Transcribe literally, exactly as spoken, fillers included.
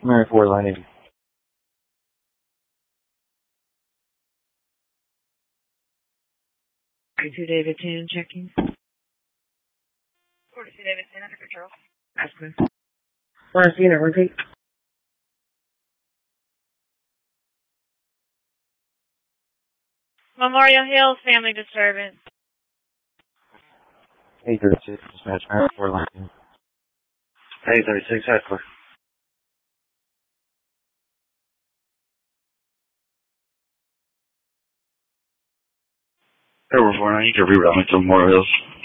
Mary four, line eighty. forty-two David ten, checking. forty-two David ten, under control. That's good. Last unit, repeat. Memorial Hills, family disturbance. eight thirty-six, dispatch, Mary four, line two. eight thirty-six, Heckler. Over four nine, you can reroute me to Memorial Hills.